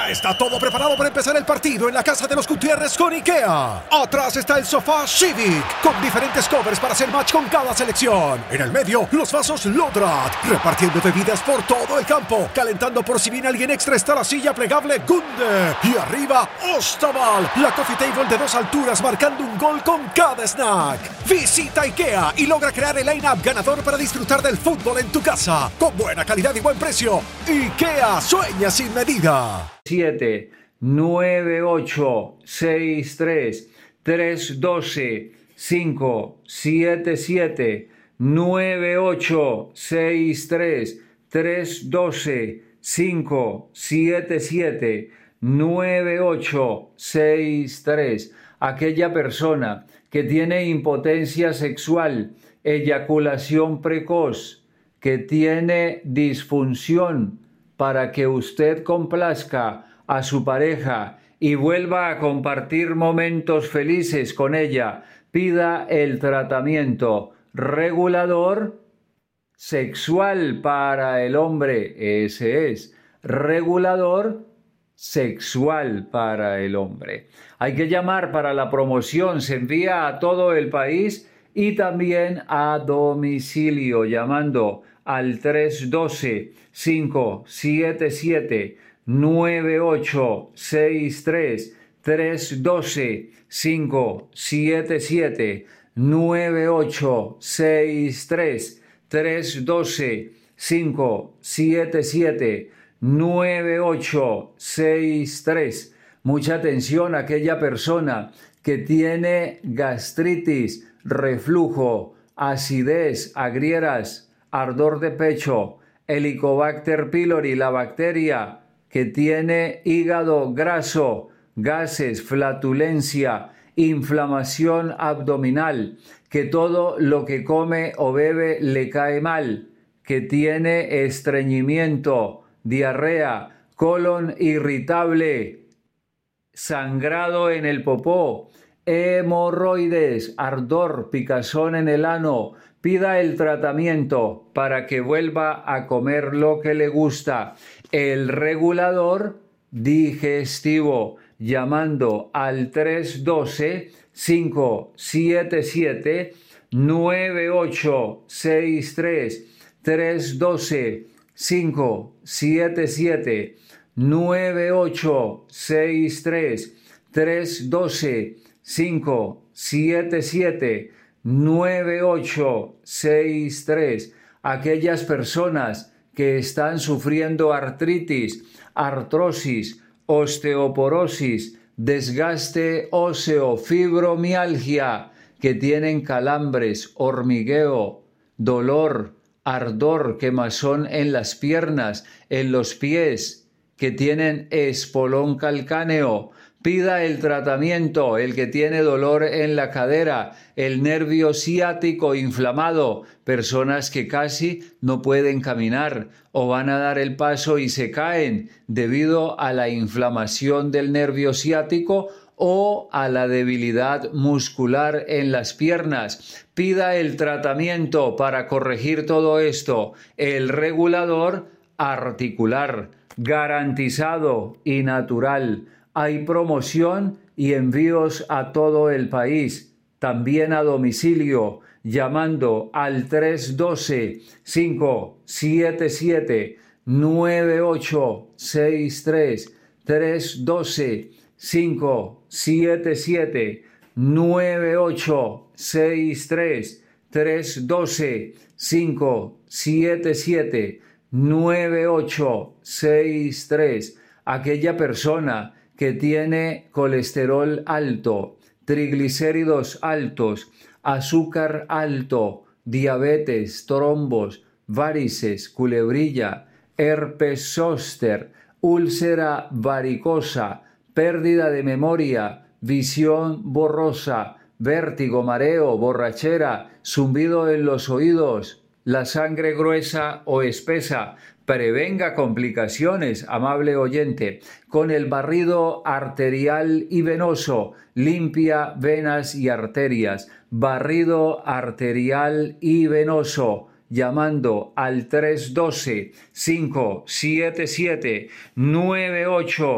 Ya está todo preparado para empezar el partido en la casa de los Gutiérrez con IKEA. Atrás está el sofá Civic, con diferentes covers para hacer match con cada selección. En el medio, los vasos Lodrat, repartiendo bebidas por todo el campo. Calentando por si viene alguien extra está la silla plegable Gunde. Y arriba, Ostaval, la coffee table de 2 alturas marcando un gol con cada snack. Visita IKEA y logra crear el line-up ganador para disfrutar del fútbol en tu casa. Con buena calidad y buen precio. IKEA, sueña sin medida. 7 9 8 6 3 3 12 5 7 7 9 8 6 3 3 12 5 7 7 9 8 6 3. Aquella persona que tiene impotencia sexual, eyaculación precoz, que tiene disfunción, para que usted complazca a su pareja y vuelva a compartir momentos felices con ella, pida el tratamiento regulador sexual para el hombre. Ese es, regulador sexual para el hombre. Hay que llamar para la promoción, se envía a todo el país y también a domicilio, llamando al 312-577-9863, 312-577-9863, 312-577-9863. Mucha atención a aquella persona que tiene gastritis, reflujo, acidez, agrieras, ardor de pecho, Helicobacter pylori, la bacteria que tiene hígado graso, gases, flatulencia, inflamación abdominal, que todo lo que come o bebe le cae mal, que tiene estreñimiento, diarrea, colon irritable, sangrado en el popó, hemorroides, ardor, picazón en el ano. Pida el tratamiento para que vuelva a comer lo que le gusta. El regulador digestivo, llamando al 312-577-9863, 312-577-9863, 312-577-9863. Aquellas personas que están sufriendo artritis, artrosis, osteoporosis, desgaste óseo, fibromialgia, que tienen calambres, hormigueo, dolor, ardor, quemazón en las piernas, en los pies, que tienen espolón calcáneo. Pida el tratamiento, el que tiene dolor en la cadera, el nervio ciático inflamado, personas que casi no pueden caminar o van a dar el paso y se caen debido a la inflamación del nervio ciático o a la debilidad muscular en las piernas. Pida el tratamiento para corregir todo esto, el regulador articular, garantizado y natural. Hay promoción y envíos a todo el país, también a domicilio, llamando al 312-577-9863, 312-577-9863, 312-577-9863. Aquella persona que tiene colesterol alto, triglicéridos altos, azúcar alto, diabetes, trombos, varices, culebrilla, herpes zóster, úlcera varicosa, pérdida de memoria, visión borrosa, vértigo, mareo, borrachera, zumbido en los oídos, la sangre gruesa o espesa. Prevenga complicaciones, amable oyente, con el barrido arterial y venoso. Limpia venas y arterias. Barrido arterial y venoso, llamando al 312-577-98